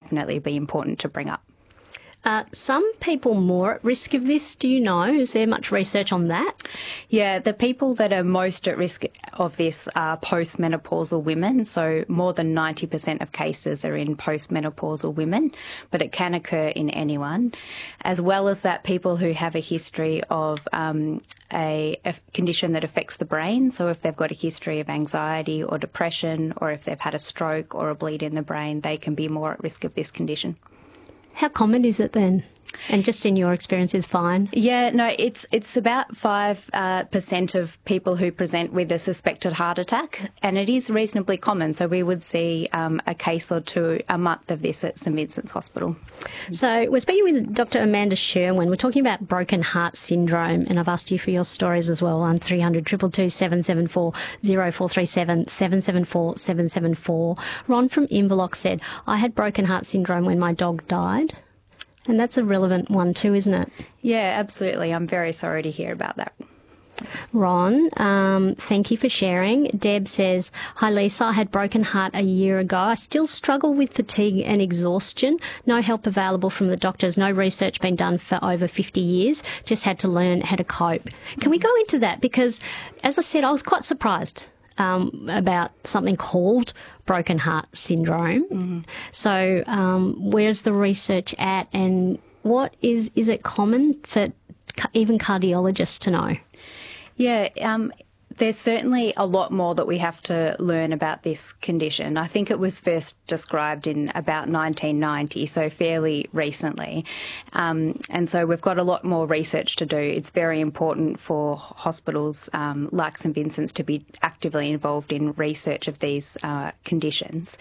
definitely be important to bring up. Some people more at risk of this, do you know? Is there much research on that? Yeah, the people that are most at risk of this are postmenopausal women. So more than 90% of cases are in postmenopausal women, but it can occur in anyone. As well as that, people who have a history of a condition that affects the brain. So if they've got a history of anxiety or depression, or if they've had a stroke or a bleed in the brain, they can be more at risk of this condition. How common is it then? And just in your experience is fine? Yeah, no, it's about 5% of people who present with a suspected heart attack, and it is reasonably common. So we would see a case or two a month of this at St Vincent's Hospital. So we're speaking with Dr. Amanda Sherwin. We're talking about broken heart syndrome, and I've asked you for your stories as well on 300 222 774 0437 774 774. Ron from Inverloch said, I had broken heart syndrome when my dog died. And that's a relevant one too, isn't it? Yeah, absolutely. I'm very sorry to hear about that. Ron, thank you for sharing. Deb says, hi Lisa, I had broken heart a year ago. I still struggle with fatigue and exhaustion. No help available from the doctors. No research been done for over 50 years. Just had to learn how to cope. Can we go into that? Because, as I said, I was quite surprised about something called broken heart syndrome. Mm-hmm. So where's the research at, and what is it common for even cardiologists to know? Yeah, there's certainly a lot more that we have to learn about this condition. I think it was first described in about 1990, so fairly recently. And so we've got a lot more research to do. It's very important for hospitals like St Vincent's to be actively involved in research of these conditions.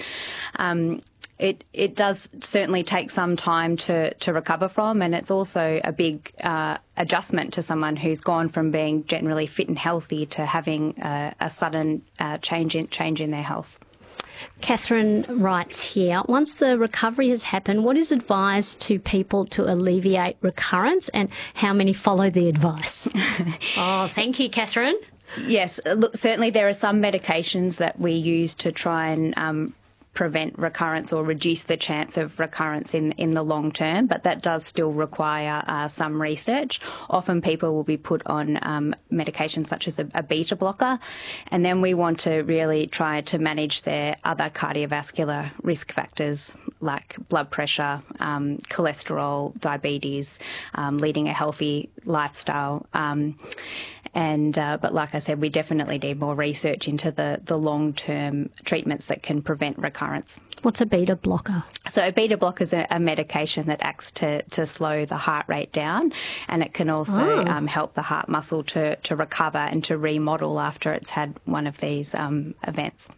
It does certainly take some time to recover from, and it's also a big adjustment to someone who's gone from being generally fit and healthy to having a sudden change in their health. Catherine writes here, once the recovery has happened, what is advised to people to alleviate recurrence, and how many follow the advice? Oh, thank you, Catherine. Yes, look, certainly there are some medications that we use to try and prevent recurrence or reduce the chance of recurrence in the long term, but that does still require some research. Often people will be put on medications such as a beta blocker, and then we want to really try to manage their other cardiovascular risk factors like blood pressure, cholesterol, diabetes, leading a healthy lifestyle. But like I said, we definitely need more research into the long-term treatments that can prevent recurrence. What's a beta blocker? So a beta blocker is a medication that acts to slow the heart rate down, and it can also help the heart muscle to recover and to remodel after it's had one of these events.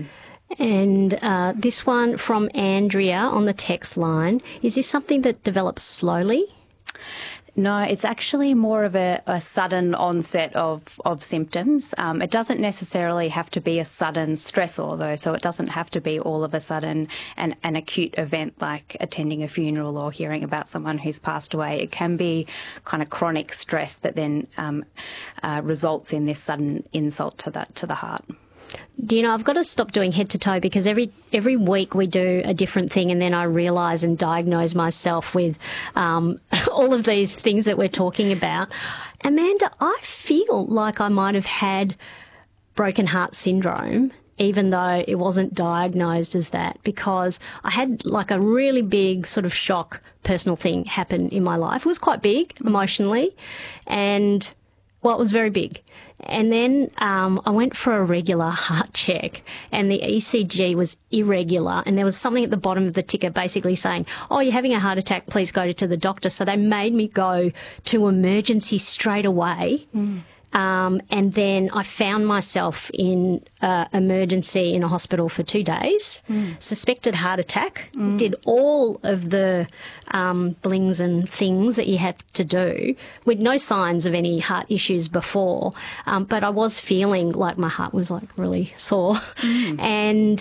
And this one from Andrea on the text line, is this something that develops slowly? No, it's actually more of a sudden onset of symptoms. It doesn't necessarily have to be a sudden stressor, though, so it doesn't have to be all of a sudden an acute event like attending a funeral or hearing about someone who's passed away. It can be kind of chronic stress that then results in this sudden insult to the heart. Do you know, I've got to stop doing head to toe, because every week we do a different thing, and then I realise and diagnose myself with all of these things that we're talking about. Amanda, I feel like I might have had broken heart syndrome, even though it wasn't diagnosed as that, because I had like a really big sort of shock personal thing happen in my life. It was quite big emotionally, and well, it was very big. And then I went for a regular heart check, and the ECG was irregular, and there was something at the bottom of the ticker basically saying, oh, you're having a heart attack, please go to the doctor. So they made me go to emergency straight away. And then I found myself in emergency in a hospital for 2 days, suspected heart attack, did all of the blings and things that you have to do with no signs of any heart issues before. But I was feeling like my heart was like really sore. And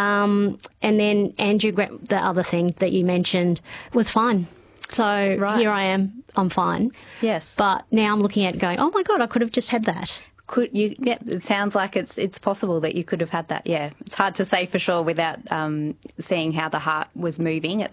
then angiogram, the other thing that you mentioned, was fine. So Here I am, I'm fine. Yes. But now I'm looking at it going, oh my God, I could have just had that. Could you? Yeah, it sounds like it's possible that you could have had that. Yeah, it's hard to say for sure without seeing how the heart was moving at